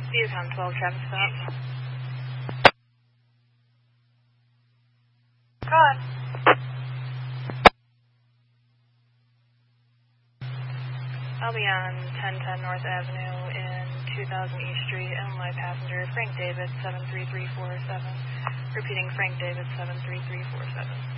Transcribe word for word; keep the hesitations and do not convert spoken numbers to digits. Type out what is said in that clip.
Yukon twelve, traffic stop. Go on. I'll be on ten ten North Avenue in two thousand East Street, and my passenger, Frank David, seven three three four seven. Repeating, Frank David, seven three three four seven.